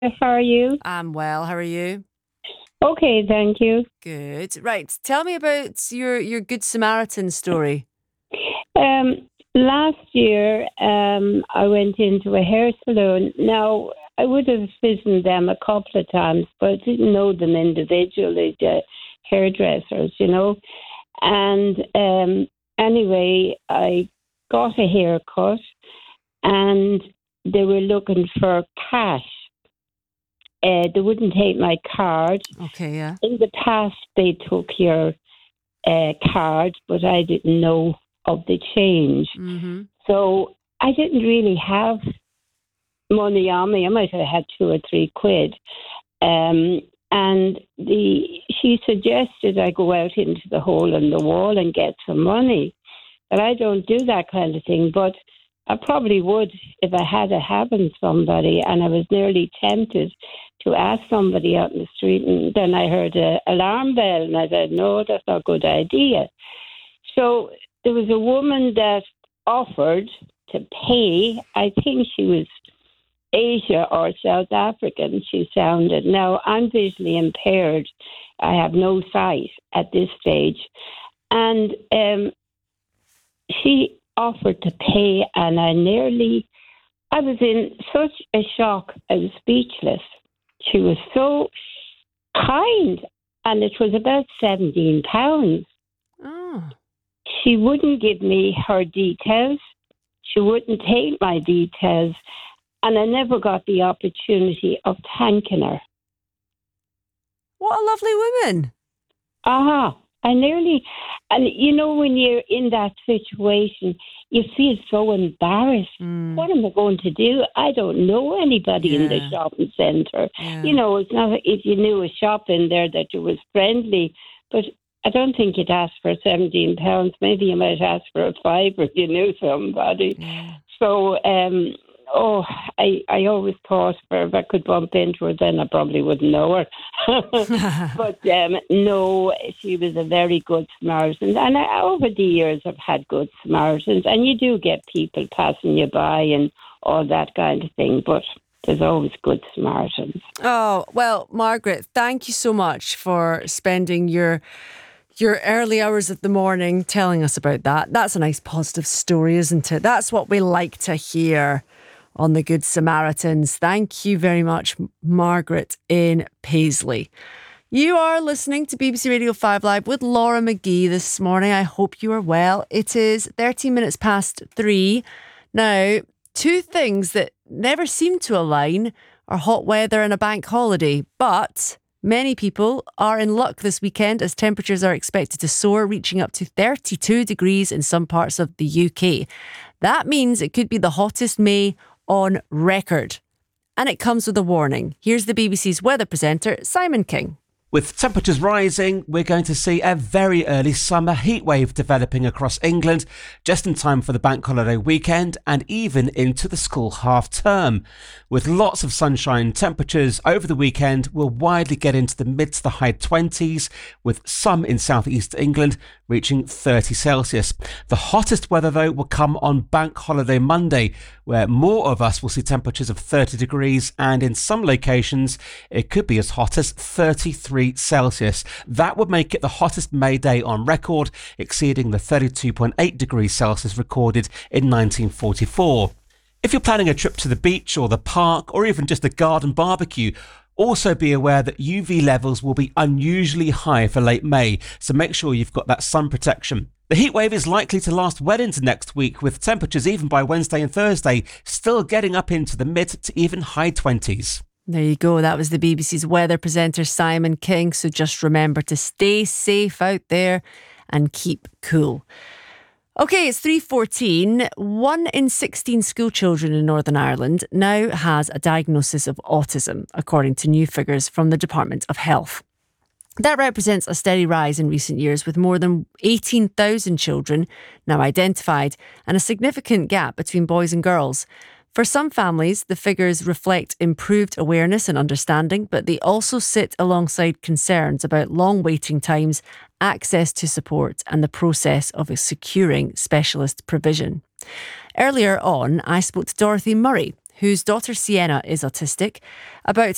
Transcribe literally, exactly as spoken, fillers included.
How are you? I'm well. How are you? Okay, thank you. Good. Right. Tell me about your your Good Samaritan story. Um, Last year, um, I went into a hair salon. Now, I would have visited them a couple of times, but I didn't know them individually, the hairdressers, you know. And um, anyway, I got a haircut, and they were looking for cash. Uh, they wouldn't take my card. Okay, yeah. In the past, they took your uh, card, but I didn't know of the change. Mm-hmm. So I didn't really have money on me. I might have had two or three quid. Um, and the she suggested I go out into the hole in the wall and get some money. But I don't do that kind of thing. But I probably would if I had a having somebody, and I was nearly tempted to ask somebody out in the street, and then I heard an alarm bell, and I said, no, that's not a good idea. So there was a woman that offered to pay. I think she was Asia or South African, she sounded. Now, I'm visually impaired. I have no sight at this stage. And um, she offered to pay, and I nearly, I was in such a shock. I was speechless. She was so kind, and it was about seventeen pounds. Oh. She wouldn't give me her details. She wouldn't take my details. And I never got the opportunity of thanking her. What a lovely woman. Ah, I nearly, and you know, when you're in that situation, you feel so embarrassed. Mm. What am I going to do? I don't know anybody Yeah. in the shopping centre. Yeah. You know, it's not if you knew a shop in there that you was friendly, but I don't think you'd ask for seventeen pounds. Maybe you might ask for a five if you knew somebody. Yeah. So, um, oh, I, I always thought for if I could bump into her, then I probably wouldn't know her. But um, no, she was a very good Samaritan. And I, over the years, I've had good Samaritans. And you do get people passing you by and all that kind of thing. But there's always good Samaritans. Oh, well, Margaret, thank you so much for spending your your early hours of the morning telling us about that. That's a nice positive story, isn't it? That's what we like to hear on the Good Samaritans. Thank you very much, Margaret in Paisley. You are listening to B B C Radio five Live with Laura McGee this morning. I hope you are well. It is thirteen minutes past three. Now, two things that never seem to align are hot weather and a bank holiday, but many people are in luck this weekend as temperatures are expected to soar, reaching up to thirty-two degrees in some parts of the U K. That means it could be the hottest May on record. And it comes with a warning. Here's the B B C's weather presenter, Simon King. With temperatures rising, we're going to see a very early summer heatwave developing across England, just in time for the bank holiday weekend and even into the school half term. With lots of sunshine, temperatures over the weekend will widely get into the mid to the high twenties, with some in southeast England reaching thirty Celsius. The hottest weather, though, will come on Bank Holiday Monday, where more of us will see temperatures of thirty degrees, and in some locations, it could be as hot as thirty-three Celsius. That would make it the hottest May day on record, exceeding the thirty-two point eight degrees Celsius recorded in nineteen forty-four. If you're planning a trip to the beach or the park, or even just a garden barbecue, also be aware that U V levels will be unusually high for late May, so make sure you've got that sun protection. The heatwave is likely to last well into next week, with temperatures even by Wednesday and Thursday still getting up into the mid to even high twenties. There you go. That was the B B C's weather presenter, Simon King. So just remember to stay safe out there and keep cool. Okay, it's three fourteen. One in sixteen school children in Northern Ireland now has a diagnosis of autism, according to new figures from the Department of Health. That represents a steady rise in recent years, with more than eighteen thousand children now identified and a significant gap between boys and girls. For some families, the figures reflect improved awareness and understanding, but they also sit alongside concerns about long waiting times, access to support, and the process of securing specialist provision. Earlier on, I spoke to Dorothy Murray, whose daughter Sienna is autistic, about